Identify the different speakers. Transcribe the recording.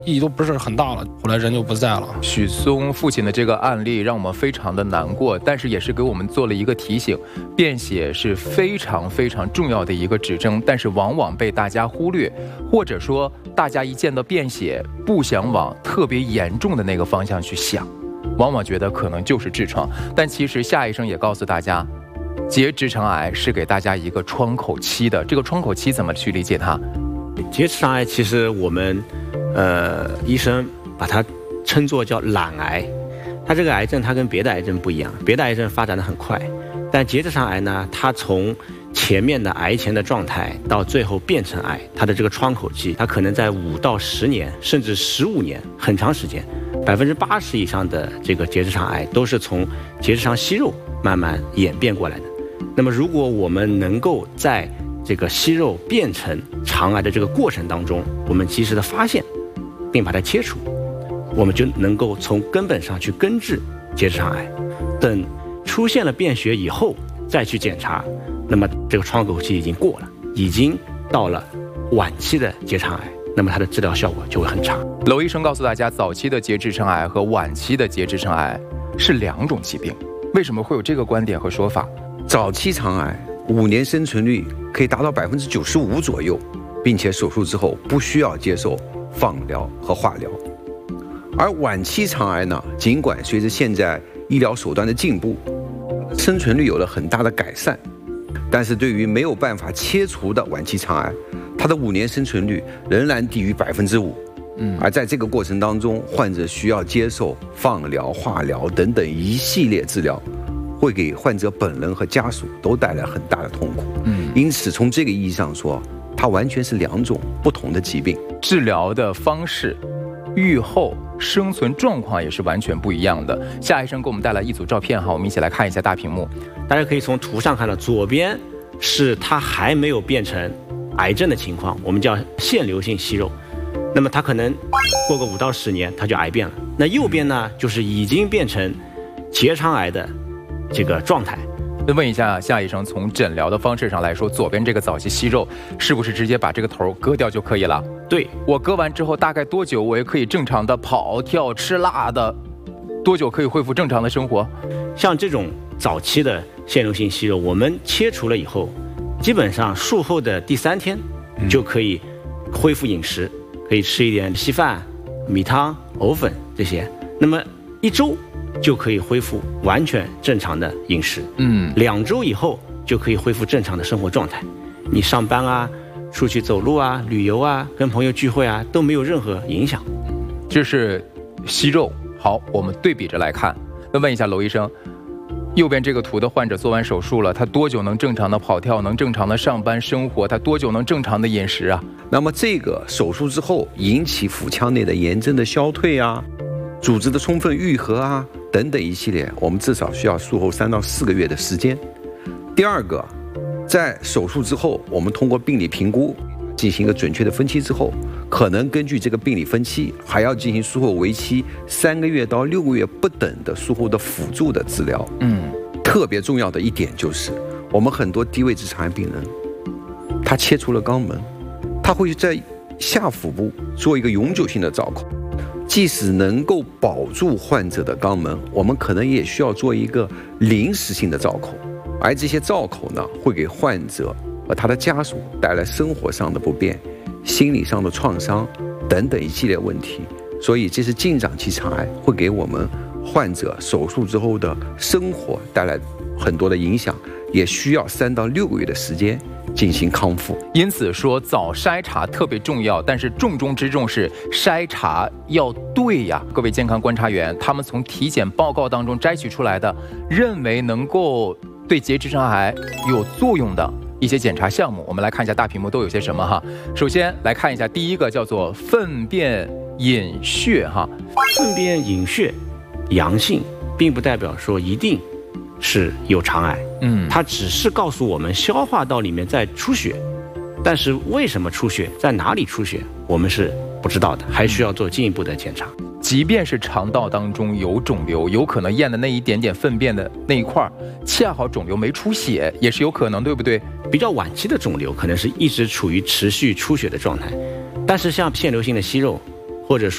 Speaker 1: 意义都不是很大了，后来人就不在了。
Speaker 2: 许嵩父亲的这个案例让我们非常的难过，但是也是给我们做了一个提醒，便血是非常非常重要的一个指征，但是往往被大家忽略，或者说大家一见到便血不想往特别严重的那个方向去想，往往觉得可能就是痔疮，但其实夏医生也告诉大家，结直肠癌是给大家一个窗口期的，这个窗口期怎么去理解它？
Speaker 3: 结直肠癌其实我们医生把它称作叫懒癌，它这个癌症它跟别的癌症不一样，别的癌症发展的很快，但结直肠癌呢，它从前面的癌前的状态到最后变成癌，它的这个窗口期，它可能在5到10年，甚至15年，很长时间。80%以上的这个结直肠癌都是从结直肠息肉慢慢演变过来的。那么如果我们能够在这个息肉变成肠癌的这个过程当中，我们及时的发现并把它切除，我们就能够从根本上去根治结直肠癌。等出现了便血以后再去检查，那么这个窗口期已经过了，已经到了晚期的结肠癌，那么它的治疗效果就会很差。
Speaker 2: 娄医生告诉大家，早期的结直肠癌和晚期的结直肠癌是2种疾病，为什么会有这个观点和说法？
Speaker 4: 早期肠癌5年生存率可以达到95%左右，并且手术之后不需要接受放疗和化疗。而晚期肠癌呢，尽管随着现在医疗手段的进步，生存率有了很大的改善，但是对于没有办法切除的晚期肠癌，它的5年生存率仍然低于5%。而在这个过程当中，患者需要接受放疗、化疗等等一系列治疗，会给患者本人和家属都带来很大的痛苦。因此从这个意义上说，它完全是2种不同的疾病，
Speaker 2: 治疗的方式、预后、生存状况也是完全不一样的。夏医生给我们带来一组照片哈，我们一起来看一下大屏幕。
Speaker 3: 大家可以从图上看到，左边是它还没有变成癌症的情况，我们叫腺瘤性息肉，那么它可能过个5到10年它就癌变了。那右边呢，就是已经变成结肠癌的这个状态。
Speaker 2: 问一下夏医生，从诊疗的方式上来说，左边这个早期息肉是不是直接把这个头割掉就可以了？
Speaker 3: 对，
Speaker 2: 我割完之后大概多久我也可以正常的跑跳吃辣的，多久可以恢复正常的生活？
Speaker 3: 像这种早期的腺瘤性息肉，我们切除了以后，基本上术后的第3天就可以恢复饮食，可以吃一点稀饭、米汤、藕粉这些，那么1周就可以恢复完全正常的饮食，2周以后就可以恢复正常的生活状态。你上班啊、出去走路啊、旅游啊、跟朋友聚会啊，都没有任何影响。
Speaker 2: 这是息肉。好，我们对比着来看。那问一下娄医生，右边这个图的患者做完手术了，他多久能正常的跑跳，能正常的上班生活？他多久能正常的饮食啊？
Speaker 4: 那么这个手术之后引起腹腔内的炎症的消退啊，组织的充分愈合啊等等一系列，我们至少需要术后3到4个月的时间。第二个，在手术之后，我们通过病理评估进行一个准确的分期之后，可能根据这个病理分期，还要进行术后为期3个月到6个月不等的术后的辅助的治疗。特别重要的一点就是，我们很多低位直肠癌病人，他切除了肛门，他会在下腹部做一个永久性的造口。即使能够保住患者的肛门，我们可能也需要做一个临时性的造口，而这些造口呢，会给患者和他的家属带来生活上的不便、心理上的创伤等等一系列问题。所以这是进展期肠癌会给我们患者手术之后的生活带来很多的影响，也需要3到6个月的时间进行康复。
Speaker 2: 因此说早筛查特别重要，但是重中之重是筛查要对呀。各位健康观察员，他们从体检报告当中摘取出来的，认为能够对结直肠癌有作用的一些检查项目，我们来看一下大屏幕都有些什么哈。首先来看一下第一个叫做粪便隐血哈。
Speaker 3: 粪便隐血阳性，并不代表说一定是有肠癌，它只是告诉我们消化道里面在出血，但是为什么出血，在哪里出血，我们是不知道的，还需要做进一步的检查。
Speaker 2: 即便是肠道当中有肿瘤，有可能验的那一点点粪便的那一块，恰好肿瘤没出血，也是有可能，对不对？
Speaker 3: 比较晚期的肿瘤可能是一直处于持续出血的状态，但是像腺瘤性的息肉，或者说